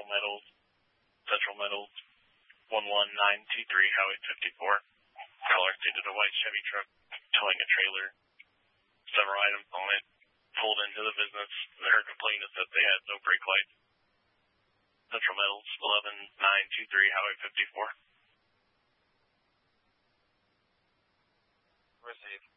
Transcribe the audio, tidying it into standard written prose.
Central Metals 11923 Highway 54. Caller stated a white Chevy truck towing a trailer. Several items on it pulled into the business. Their complaint is that they had no brake lights. Central Metals 11923 Highway 54. Received.